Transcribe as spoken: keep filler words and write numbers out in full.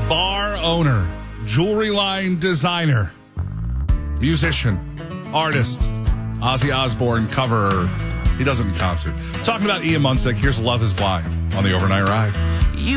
bar owner, jewelry line designer, musician, artist, Ozzy Osbourne coverer. He does it in concert. Talking about Ian Munsick, here's Love is Blind on the Overnight Ride.